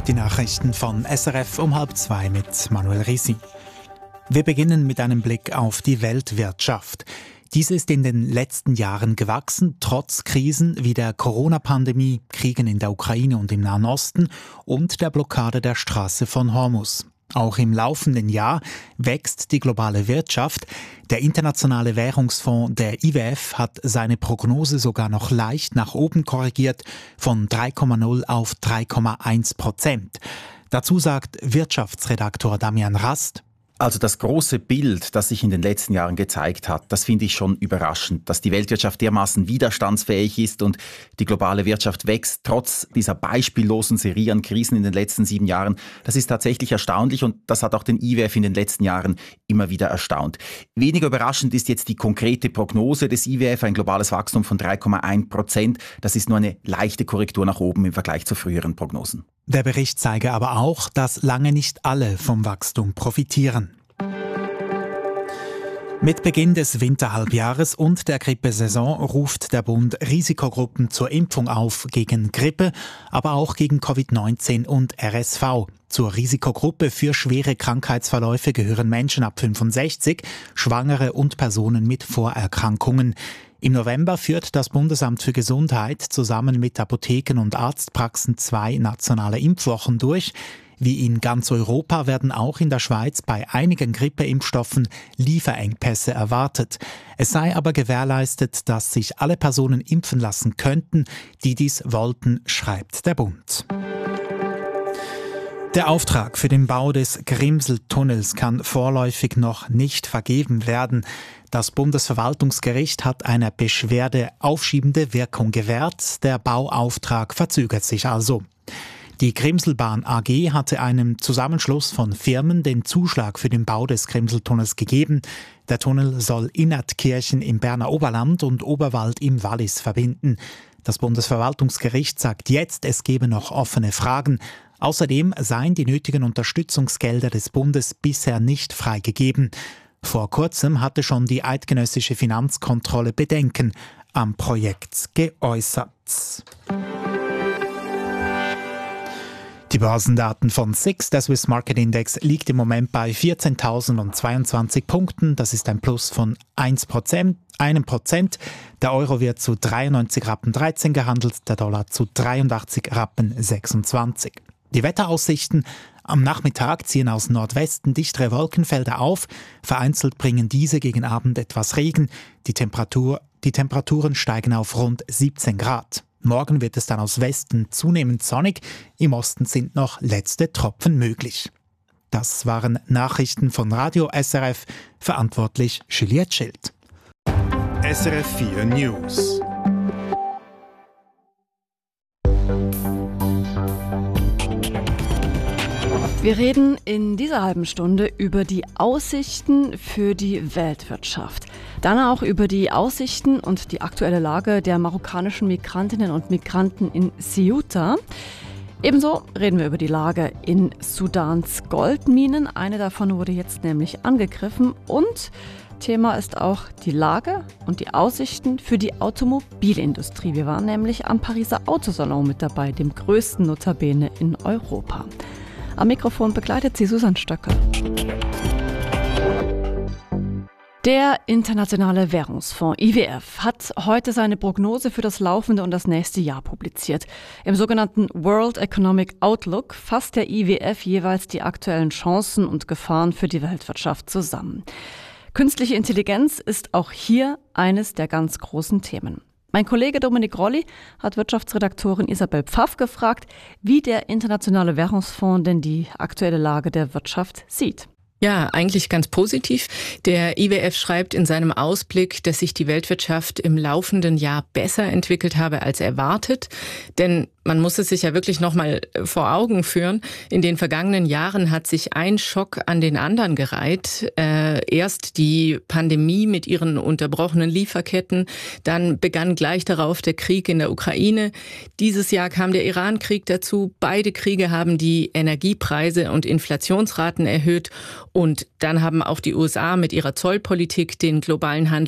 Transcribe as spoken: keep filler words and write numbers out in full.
Die Nachrichten von S R F um halb zwei mit Manuel Risi. Wir beginnen mit einem Blick auf die Weltwirtschaft. Diese ist in den letzten Jahren gewachsen, trotz Krisen wie der Corona-Pandemie, Kriegen in der Ukraine und im Nahen Osten und der Blockade der Straße von Hormuz. Auch im laufenden Jahr wächst die globale Wirtschaft. Der Internationale Währungsfonds, der I W F, hat seine Prognose sogar noch leicht nach oben korrigiert, von drei Komma null auf drei Komma eins Prozent. Dazu sagt Wirtschaftsredaktor Damian Rast: Also das große Bild, das sich in den letzten Jahren gezeigt hat, das finde ich schon überraschend, dass die Weltwirtschaft dermaßen widerstandsfähig ist und die globale Wirtschaft wächst, trotz dieser beispiellosen Serie an Krisen in den letzten sieben Jahren. Das ist tatsächlich erstaunlich und das hat auch den I W F in den letzten Jahren immer wieder erstaunt. Weniger überraschend ist jetzt die konkrete Prognose des I W F, ein globales Wachstum von drei Komma eins Prozent. Das ist nur eine leichte Korrektur nach oben im Vergleich zu früheren Prognosen. Der Bericht zeige aber auch, dass lange nicht alle vom Wachstum profitieren. Mit Beginn des Winterhalbjahres und der Grippesaison ruft der Bund Risikogruppen zur Impfung auf gegen Grippe, aber auch gegen Covid neunzehn und R S V. Zur Risikogruppe für schwere Krankheitsverläufe gehören Menschen ab fünfundsechzig, Schwangere und Personen mit Vorerkrankungen. Im November führt das Bundesamt für Gesundheit zusammen mit Apotheken und Arztpraxen zwei nationale Impfwochen durch. Wie in ganz Europa werden auch in der Schweiz bei einigen Grippeimpfstoffen Lieferengpässe erwartet. Es sei aber gewährleistet, dass sich alle Personen impfen lassen könnten, die dies wollten, schreibt der Bund. Der Auftrag für den Bau des Grimseltunnels kann vorläufig noch nicht vergeben werden. Das Bundesverwaltungsgericht hat einer Beschwerde aufschiebende Wirkung gewährt. Der Bauauftrag verzögert sich also. Die Grimselbahn A G hatte einem Zusammenschluss von Firmen den Zuschlag für den Bau des Grimseltunnels gegeben. Der Tunnel soll Innertkirchen im Berner Oberland und Oberwald im Wallis verbinden. Das Bundesverwaltungsgericht sagt jetzt, es gebe noch offene Fragen. Außerdem seien die nötigen Unterstützungsgelder des Bundes bisher nicht freigegeben. Vor kurzem hatte schon die eidgenössische Finanzkontrolle Bedenken am Projekt geäußert. Die Börsendaten von S I X, der Swiss Market Index, liegt im Moment bei vierzehntausendzweiundzwanzig Punkten. Das ist ein Plus von eins Prozent. einem Prozent. Der Euro wird zu dreiundneunzig Rappen dreizehn gehandelt, der Dollar zu dreiundachtzig Rappen sechsundzwanzig. Die Wetteraussichten: Am Nachmittag ziehen aus Nordwesten dichtere Wolkenfelder auf. Vereinzelt bringen diese gegen Abend etwas Regen. Die Temperatur, die Temperaturen steigen auf rund siebzehn Grad. Morgen wird es dann aus Westen zunehmend sonnig. Im Osten sind noch letzte Tropfen möglich. Das waren Nachrichten von Radio S R F, verantwortlich Juliette Schild. S R F vier News. Wir reden in dieser halben Stunde über die Aussichten für die Weltwirtschaft. Dann auch über die Aussichten und die aktuelle Lage der marokkanischen Migrantinnen und Migranten in Ceuta. Ebenso reden wir über die Lage in Sudans Goldminen. Eine davon wurde jetzt nämlich angegriffen. Und Thema ist auch die Lage und die Aussichten für die Automobilindustrie. Wir waren nämlich am Pariser Autosalon mit dabei, dem größten notabene in Europa. Am Mikrofon begleitet sie Susanne Stöckel. Der Internationale Währungsfonds I W F hat heute seine Prognose für das laufende und das nächste Jahr publiziert. Im sogenannten World Economic Outlook fasst der I W F jeweils die aktuellen Chancen und Gefahren für die Weltwirtschaft zusammen. Künstliche Intelligenz ist auch hier eines der ganz großen Themen. Mein Kollege Dominik Rolli hat Wirtschaftsredaktorin Isabel Pfaff gefragt, wie der Internationale Währungsfonds denn die aktuelle Lage der Wirtschaft sieht. Ja, eigentlich ganz positiv. Der I W F schreibt in seinem Ausblick, dass sich die Weltwirtschaft im laufenden Jahr besser entwickelt habe als erwartet. Denn man muss es sich ja wirklich nochmal vor Augen führen. In den vergangenen Jahren hat sich ein Schock an den anderen gereiht. Äh, erst die Pandemie mit ihren unterbrochenen Lieferketten, dann begann gleich darauf der Krieg in der Ukraine. Dieses Jahr kam der Iran-Krieg dazu. Beide Kriege haben die Energiepreise und Inflationsraten erhöht. Und dann haben auch die U S A mit ihrer Zollpolitik den globalen Handel